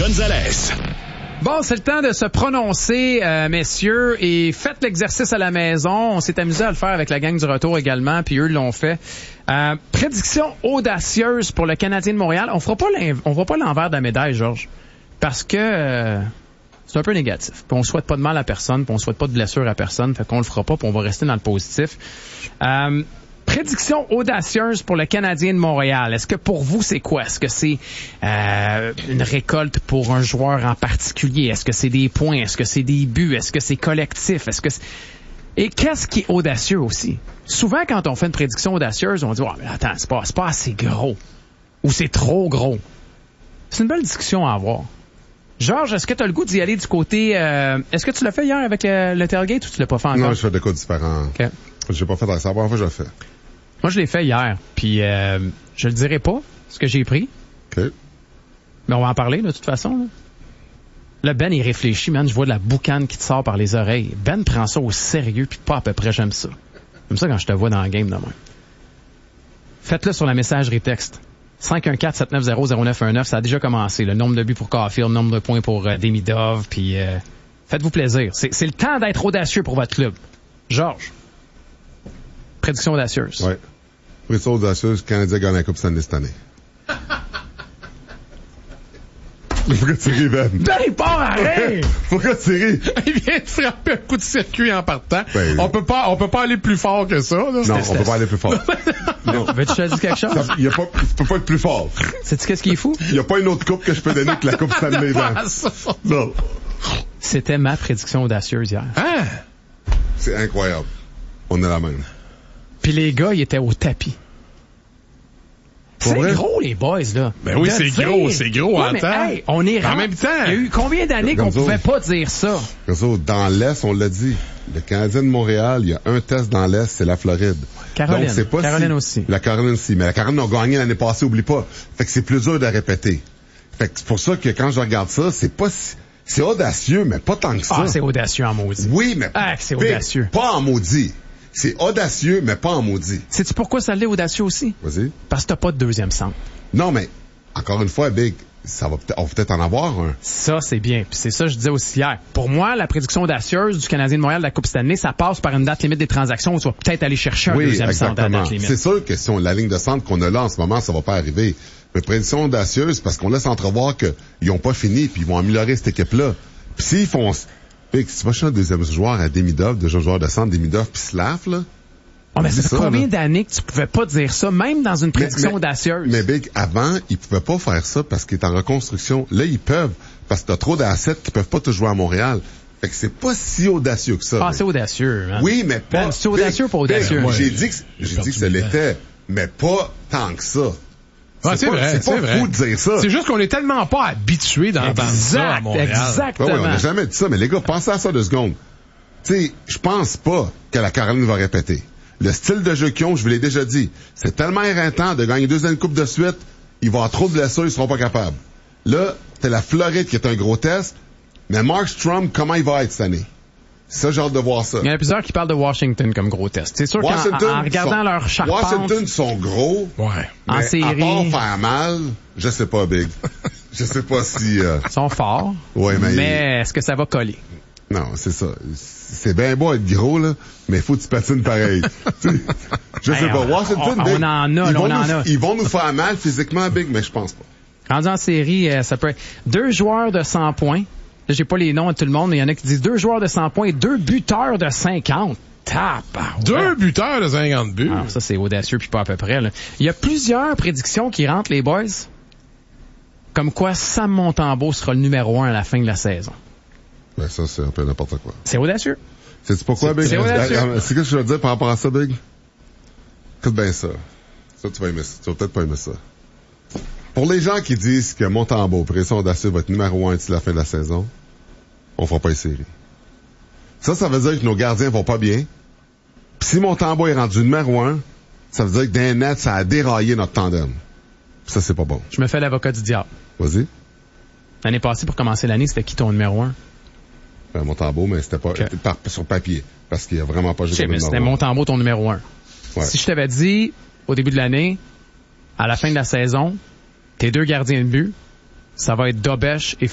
Gonzalez. Bon, c'est le temps de se prononcer, messieurs, et faites l'exercice à la maison. On s'est amusé à le faire avec la gang du retour également, puis eux l'ont fait. Prédiction audacieuse pour le Canadien de Montréal. On fera pas l'envers de la médaille, Georges, parce que c'est un peu négatif. Puis on souhaite pas de mal à personne, puis on souhaite pas de blessure à personne, fait qu'on le fera pas, puis on va rester dans le positif. Prédiction audacieuse pour le Canadien de Montréal. Est-ce que pour vous, c'est quoi? Est-ce que c'est une récolte pour un joueur en particulier? Est-ce que c'est des points? Est-ce que c'est des buts? Est-ce que c'est collectif? Et qu'est-ce qui est audacieux aussi? Souvent, quand on fait une prédiction audacieuse, on dit « Oh, mais attends, c'est pas assez gros. » Ou « C'est trop gros. » C'est une belle discussion à avoir. Georges, est-ce que tu as le goût d'y aller du côté... est-ce que tu l'as fait hier avec le tailgate ou tu l'as pas fait encore? Non, je fais des cas différents. Okay. J'ai pas fait la première fois que je l'ai fait. Moi, je l'ai fait hier, puis je le dirai pas, ce que j'ai pris. OK. Mais on va en parler, de toute façon. Là. Là, Ben, il réfléchit, man. Je vois de la boucane qui te sort par les oreilles. Ben prend ça au sérieux, puis pas à peu près, j'aime ça. J'aime ça quand je te vois dans le game de même. Faites-le sur la messagerie texte. 514-790-0919, ça a déjà commencé. Le nombre de buts pour Caulfield, le nombre de points pour Demidov, puis faites-vous plaisir. C'est le temps d'être audacieux pour votre club. Georges. Prédiction audacieuse. Oui. Prédiction audacieuse, le Canadien gagne la Coupe Stanley cette année. Pourquoi tu ris, Ben? Ben, il part, arrête! Pourquoi tu ris? Il vient de frapper un coup de circuit en partant. Ben, on peut pas aller plus fort que ça, là. Non, on peut pas aller plus fort. Non. Veux-tu que je te dise quelque chose? Tu peux pas être plus fort. Sais-tu qu'est-ce qui est fou? Il y a pas une autre coupe que je peux donner que la Coupe Stanley, Ben. Non. C'était ma prédiction audacieuse hier. Hein? C'est incroyable. On est la même. Puis les gars, ils étaient au tapis. C'est vrai? gros, les boys, là. Ben oui, c'est gros ouais, en mais, temps. hey, on est en même temps. Il y a eu combien d'années qu'on pouvait pas dire ça? Dans l'Est, on l'a dit. Le Canadien de Montréal, il y a un test dans l'Est, c'est la Floride. Caroline. Donc, c'est pas Caroline aussi. La Caroline aussi. Mais la Caroline a gagné l'année passée, oublie pas. Fait que c'est plus dur de répéter. Fait que c'est pour ça que quand je regarde ça, c'est audacieux, mais pas tant que ça. Ah, c'est audacieux en maudit. Oui, mais c'est audacieux. Pas en maudit. C'est audacieux, mais pas en maudit. Sais-tu pourquoi ça l'est audacieux aussi? Vas-y. Parce que t'as pas de deuxième centre. Non, mais, encore une fois, Big, on va peut-être en avoir un. Ça, c'est bien. Puis c'est ça que je disais aussi hier. Pour moi, la prédiction audacieuse du Canadien de Montréal de la Coupe Stanley, ça passe par une date limite des transactions où tu vas peut-être aller chercher un deuxième centre à la date limite. C'est sûr que si on la ligne de centre qu'on a là en ce moment, ça va pas arriver. Mais prédiction audacieuse, parce qu'on laisse entrevoir qu'ils ont pas fini, puis ils vont améliorer cette équipe-là. Puis s'ils font... Big, si tu vas chercher un deuxième joueur à Demidov, déjà joueur de centre, Demidov puis Slav, là... Oh, mais ça fait combien d'années que tu pouvais pas dire ça, même dans une prédiction audacieuse? Mais Big, avant, ils pouvaient pas faire ça parce qu'ils étaient en reconstruction. Là, ils peuvent, parce que t'as trop d'assets qui peuvent pas te jouer à Montréal. Fait que c'est pas si audacieux que ça. Ah, c'est audacieux, hein? Oui, mais pas... C'est audacieux pour audacieux. Big, j'ai dit que ça l'était, mais pas tant que ça. Ah, c'est vrai. C'est pas fou de dire ça. C'est juste qu'on est tellement pas habitués d'entendre ça à Montréal. Exactement. Ouais, on n'a jamais dit ça, mais les gars, pensez à ça 2 secondes. Tu sais, je pense pas que la Caroline va répéter. Le style de jeu qu'ils ont, je vous l'ai déjà dit, c'est tellement éreintant de gagner 2 coupes de suite, ils vont avoir trop de blessures, ils seront pas capables. Là, c'est la Floride qui est un gros test, mais Mark Strom, comment il va être cette année? Ça, j'ai hâte de voir ça. Il y en a plusieurs qui parlent de Washington comme gros test. C'est sûr qu'en regardant leur charpente... Washington sont gros, ouais. Mais en série... à part faire mal, je sais pas, Big. Je sais pas si... Ils sont forts, ouais, mais est-ce que ça va coller? Non, c'est ça. C'est bien beau être gros, là, mais faut que tu patines pareil. Je sais pas. Washington, ils vont nous faire mal physiquement, Big, mais je pense pas. Rendu en série, ça peut être 2 joueurs de 100 points. Là, j'ai pas les noms de tout le monde, mais il y en a qui disent 2 joueurs de 100 points et 2 buteurs de 50. Tabarouette. 2 buteurs de 50 buts. Ah, ça, c'est audacieux, puis pas à peu près. Là. Il y a plusieurs prédictions qui rentrent, les boys. Comme quoi Sam Montembeault sera le numéro 1 à la fin de la saison. Ben ça, c'est un peu n'importe quoi. C'est audacieux. Sais-tu pourquoi, Big? C'est audacieux. C'est ce que je veux dire par rapport à ça, Big? Écoute bien ça. Ça, tu vas aimer ça. Tu vas peut-être pas aimer ça. Pour les gens qui disent que Montembeault, pression audacieux, va être numéro 1 d'ici la fin de la saison, on fera pas les séries. Ça veut dire que nos gardiens vont pas bien. Puis si Montembeault est rendu numéro 1, ça veut dire que dans les nets, ça a déraillé notre tandem. Puis ça, c'est pas bon. Je me fais l'avocat du diable. Vas-y. L'année passée, pour commencer l'année, c'était qui ton numéro 1? Montembeault, mais c'était pas sur papier. Parce qu'il a vraiment pas joué comme mais c'était Montembeault ton numéro 1. Ouais. Si je t'avais dit, au début de l'année, à la fin de la saison, tes 2 gardiens de but, ça va être Dobèche et